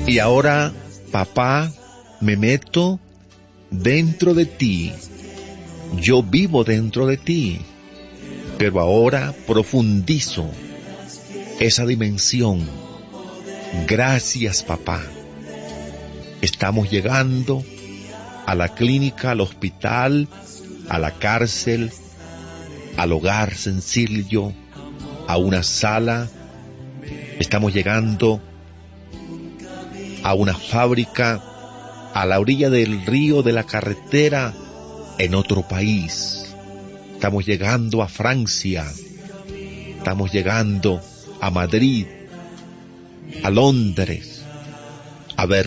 Y ahora, papá, me meto dentro de ti. Yo vivo dentro de ti, pero ahora profundizo esa dimensión. Gracias, papá. Estamos llegando a la clínica, al hospital, a la cárcel, al hogar sencillo, a una sala. Estamos llegando a una fábrica, a la orilla del río, de la carretera, en otro país. Estamos llegando a Francia. Estamos llegando a Madrid, a Londres, a Berlín.